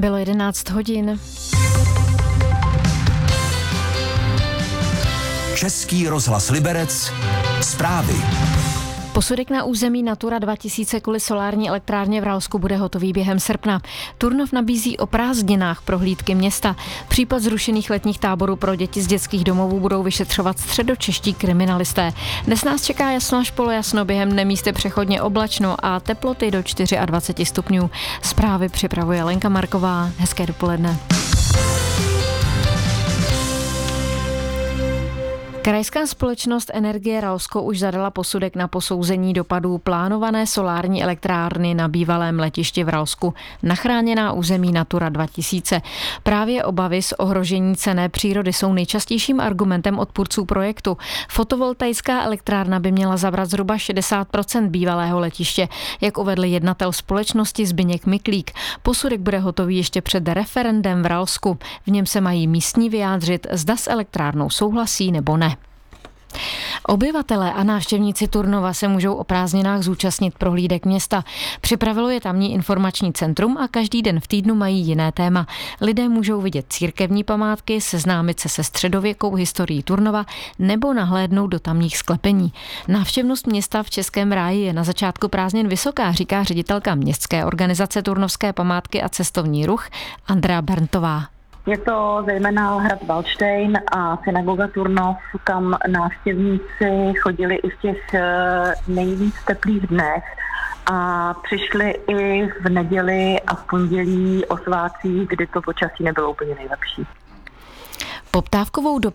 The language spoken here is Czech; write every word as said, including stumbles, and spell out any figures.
Bylo jedenáct hodin. Český rozhlas Liberec. Zprávy. Posudek na území Natura dva tisíce kvůli solární elektrárně v Ralsku bude hotový během srpna. Turnov nabízí o prázdninách prohlídky města. Případ zrušených letních táborů pro děti z dětských domovů budou vyšetřovat středočeští kriminalisté. Dnes nás čeká jasno až polojasno, během dne místy přechodně oblačno a teploty do dvacet čtyři stupňů. Zprávy připravuje Lenka Marková. Hezké dopoledne. Krajská společnost Energie Ralsko už zadala posudek na posouzení dopadů plánované solární elektrárny na bývalém letišti v Ralsku na chráněná území Natura dva tisíce. Právě obavy z ohrožení cenné přírody jsou nejčastějším argumentem odpůrců projektu. Fotovoltaická elektrárna by měla zabrat zhruba šedesát procent bývalého letiště, jak uvedl jednatel společnosti Zbyněk Miklík. Posudek bude hotový ještě před referendem v Ralsku. V něm se mají místní vyjádřit, zda s elektrárnou souhlasí nebo ne. Obyvatelé a návštěvníci Turnova se můžou o prázdninách zúčastnit prohlídek města. Připravilo je tamní informační centrum a každý den v týdnu mají jiné téma. Lidé můžou vidět církevní památky, seznámit se se středověkou historií Turnova nebo nahlédnout do tamních sklepení. Návštěvnost města v Českém ráji je na začátku prázdnin vysoká, říká ředitelka městské organizace Turnovské památky a cestovní ruch Andrea Berntová. Je to zejména hrad Valdštejn a synagoga Turnov, kam návštěvníci chodili i v těch nejvíc teplých dnech a přišli i v neděli a v pondělí o svátcích, kdy to počasí nebylo úplně nejlepší. Poptávkovou